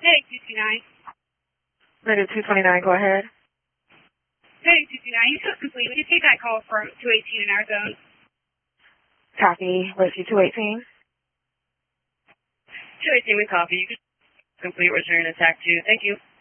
Hey, 229. Radio 229, go ahead. Hey, 229, you still complete. We just take that call from 218 in our zone. Copy. Rescue 218. 218 with copy. You can complete return attack 2. Thank you.